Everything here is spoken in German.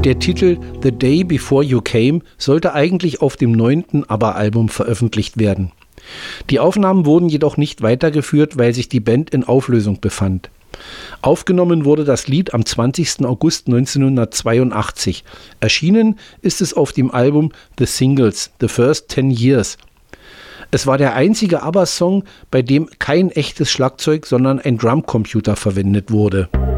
Der Titel The Day Before You Came sollte eigentlich auf dem 9. ABBA-Album veröffentlicht werden. Die Aufnahmen wurden jedoch nicht weitergeführt, weil sich die Band in Auflösung befand. Aufgenommen wurde das Lied am 20. August 1982. Erschienen ist es auf dem Album The Singles, The First 10 Years. Es war der einzige ABBA-Song, bei dem kein echtes Schlagzeug, sondern ein Drumcomputer verwendet wurde.